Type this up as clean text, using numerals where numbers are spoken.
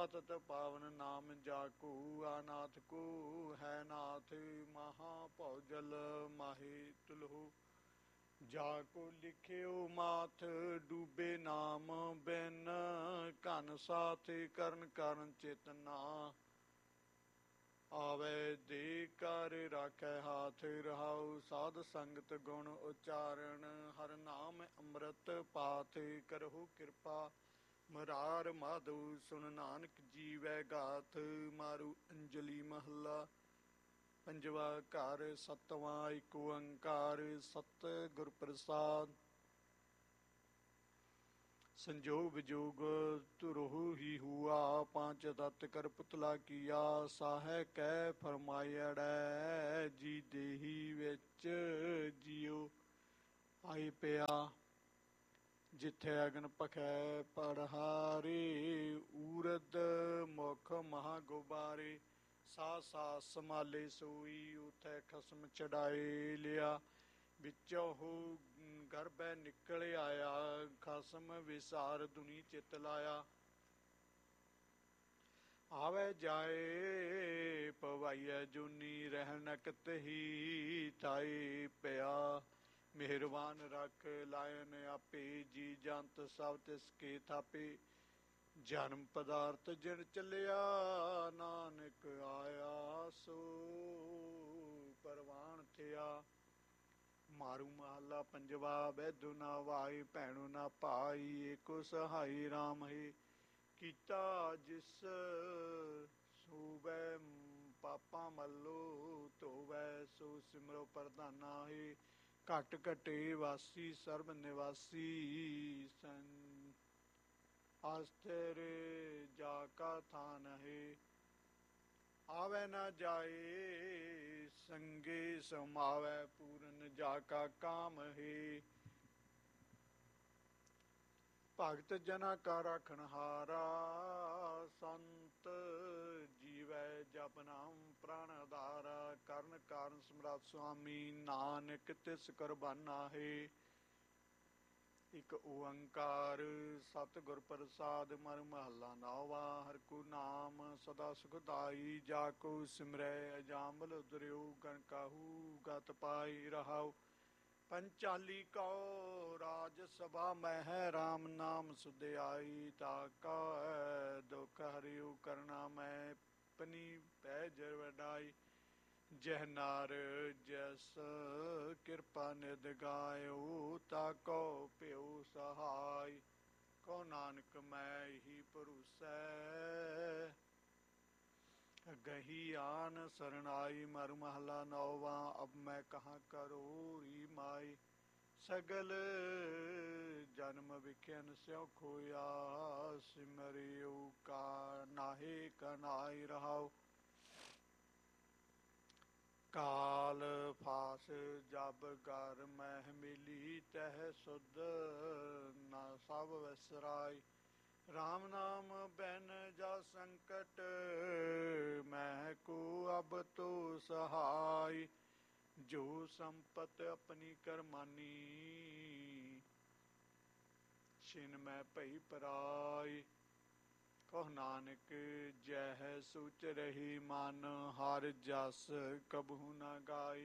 आतत पावन नाम जाकू अनाथ को है नाथ महाभौजल माहे तुलहु जाको लिखियो माथ डूबे नाम बिन घन साथ करन करन चेतना आवे दे कर राखै हाथ रहाउ साध संगत गुण उच्चारण हर नाम अमृत पाथ करहु कृपा ਮਰਾਰ ਮਾਧੋ ਸੁਣ ਨਾਨਕ ਜੀਵੈ ਗਾਥ ਮਾਰੂ ਅੰਜਲੀ ਮਹੱਲਾ ਪੰਜਵਾ ਘਰ ਸਤਵਾਂ ਏਕ ਓੰਕਾਰ ਸਤ ਗੁਰ ਪ੍ਰਸਾਦ ਸੰਜੋਗ ਵਿਜੋਗ ਧੁਰਹੁ ਹੀ ਹੁਆ ਪਾਂਚ ਤਤ ਕਰ ਪੁਤਲਾ ਕੀਆ ਸਾਹੈ ਕਹਿ ਫਰਮਾਇੜੈ ਜੀ ਦੇਹੀ ਵਿੱਚ ਜੀਉ ਆਈ ਪਿਆ ਜਿੱਥੇ ਅਗਨ ਭਖੈ ਪੜਹਾਰੇ ਊਰਦ ਮੁਖ ਮਹਾ ਗੁਬਾਰੇ ਸਾ ਸਾ ਸੰਭਾਲੇ ਸੋਈ ਉਥੈ ਖਸਮ ਚੜਾਏ ਲਿਆ ਵਿੱਚੋਂ ਹੋ ਗਰਭੈ ਨਿਕਲ ਆਇਆ ਖਸਮ ਵਿਸਾਰ ਦੁਨੀ ਚਿਤ ਲਾਇਆ ਆਵੇ ਜਾਏ ਪਵਾਈਐ ਜੁਨੀ ਰਹਿਣਕ ਤਹੀ ਤਾਈ ਪਿਆ ਮਿਹਰਬਾਨ ਰੱਖ ਲਾਇਨ ਆਪੇ ਜੀ ਜੰਤ ਸਭ ਤਿਸ ਕੇ ਥਾਪੇ ਜਨਮ ਪਦਾਰਥ ਜਿਣ ਚੱਲਿਆ ਨਾਨਕ ਆਇਆ ਸੋ ਪਰਵਾਨ ਥਿਆ ਮਾਰੂ ਮਹੱਲਾ ਪੰਜਵਾ ਬੈਦੂ ਨਾ ਵਾਈ ਭੈਣੂ ਨਾ ਭਾਈ ਏਕੋ ਸਹਾਈ ਰਾਮ ਹੈ ਕੀਤਾ ਜਿਸ ਸੂਬੈ ਪਾਪਾ ਮੱਲੋ ਧੋਵੈ ਸੋ ਸਿਮਰੋ ਪ੍ਰਧਾਨਾ ਹੈ ਘਟ ਘਟੇ ਵਾਸੀ ਸਰਬ ਨਿਵਾਸੀ ਸੰ ਆਸਥਿਰ ਜਾ ਕਾ ਥਾਨ ਹੈ ਆਵੇ ਨਾ ਜਾਏ ਸੰਗੇ ਸਮਾਵੈ ਪੂਰਨ ਜਾ ਕਾ ਕਾਮ ਹੈ ਭਗਤ ਜਨਾ ਕਾ ਰਖਨਹਾਰਾ ਸੰਤ ਜੀਵੈ ਜਪ ਨਾਮ ਪ੍ਰਾਣ ਆਧਾਰਾ ਕਰਨ ਕਾਰਨ ਸਮਰੱਥ ਸੁਆਮੀ ਨਾਨਕ ਤਿਸ ਕੁਰਬਾਨਾ ਹੈ ਇਕ ਓੰਕਾਰ ਸਤਿਗੁਰ ਪ੍ਰਸਾਦ ਮਰ ਮਹੱਲਾ ਨਾਵਾ ਹਰਿ ਕੋ ਨਾਮ ਸਦਾ ਸੁਖਦਾਈ ਜਾ ਕੋ ਸਿਮਰੈ ਅਜਾਮਲ ਉਦਰਿਓ ਗਨ ਕਾਹੂ ਗਤ ਪਾਈ ਰਹਾਉ ਪੰਚਾਲੀ ਕਉ ਰਾਜ ਸਭਾ ਮਹਿ ਰਾਮ ਨਾਮ ਸੁਧਿਆਈ ਤਾਕਾ ਦੁਖ ਹਰਿਉ ਕਰਨਾ ਮੈਂ ਪਨੀ ਪੈ ਜਰ ਵਡਾਈ ਜਹ ਨਾਰ ਜਸ ਕਿਰਪਾ ਨਿਧ ਗਾਇਓ ਤਾਕੋ ਪਿਉ ਸਹਾਈ ਕੋ ਨਾਨਕ ਮੈਂ ਹੀ ਭਰੋਸੈ ਗਹੀ ਆਨ ਸਰਨਾਈ ਮਰ ਮਹਲਾ ਨੌਵਾਂ ਅਬ ਮੈਂ ਕਹਾਂ ਕਰੋ ਰੀ ਮਾਈ ਸਗਲ ਜਨਮ ਵਿਖਿਆਨ ਸਿਉ ਖੋਇਆ ਸਿਮਰਿਓ ਕਾ ਨਾਹੇ ਕਨਾਈ ਰਹਾਉ ਕਾਲ ਫਾਸ ਜਬ ਗਰ ਮਹਿ ਮਿਲੀ ਤਹਿ ਸੁਧ ਨਾ ਸਭ ਵਿਸਰਾਈ ਰਾਮ ਨਾਮ ਬੈਨ ਜਾ ਸੰਕਟ ਮੈਂ ਕੋ ਅਬ ਤੋ ਸਹਾਈ ਜੋ ਸੰਪਤ ਆਪਣੀ ਕਰਮਾਨੀ ਛਿਨ ਮੈਂ ਭਈ ਪਰਾਈ ਕਹੁ ਨਾਨਕ ਜਹ ਸੂਚ ਰਹੀ ਮਨ ਹਰ ਜਸ ਕਬਹੂ ਨਾ ਗਾਈ